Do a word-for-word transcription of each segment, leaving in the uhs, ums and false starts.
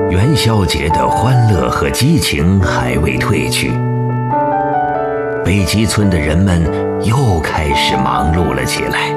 元宵节的欢乐和激情还未褪去，北极村的人们又开始忙碌了起来。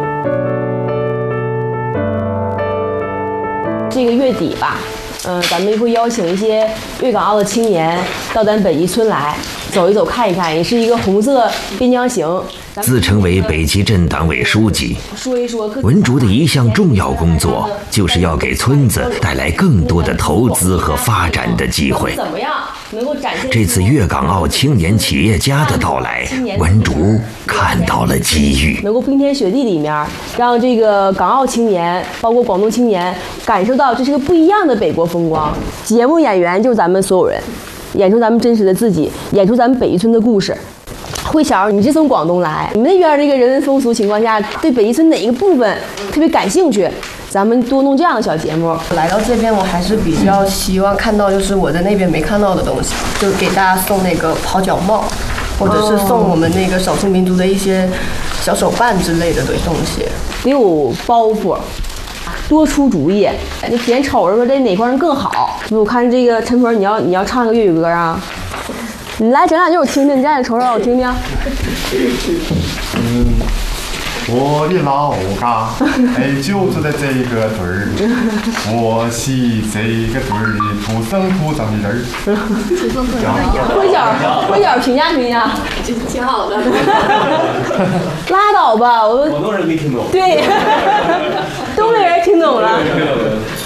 这个月底吧，嗯、呃，咱们会邀请一些粤港澳的青年到咱北极村来走一走、看一看，也是一个红色边疆行。 自称为北极镇党委书记， 说一说文竹的一项重要工作就是要给村子带来更多的投资和发展的机会。 怎么样能够展现这次粤港澳青年企业家的到来，文竹看到了机遇， 能够冰天雪地里面让这个港澳青年，包括广东青年感受到这是个不一样的北国风光。节目演员就是咱们所有人，演出咱们真实的自己，演出咱们北极村的故事。慧晓，你是从广东来，你们那边这个人文风俗情况下，对北极村哪一个部分特别感兴趣？咱们多弄这样的小节目。 来到这边，我还是比较希望看到，就是我在那边没看到的东西，就给大家送那个泡脚帽，或者是送我们那个少数民族的一些小手办之类的东西。 得有包袱，多出主意，你眼瞅着说这哪块人更好？我看这个陈鹏，你要你要唱个粤语歌啊？你来整两句我听听，你站着瞅瞅我听听。 嗯，我的老家哎就住在这个屯儿，我是这个屯儿的土生土长的人。 土生土长的人。慧晓，慧晓评价评价， 挺好的。 拉倒吧，我广东人没听懂。 对，东北人听懂了。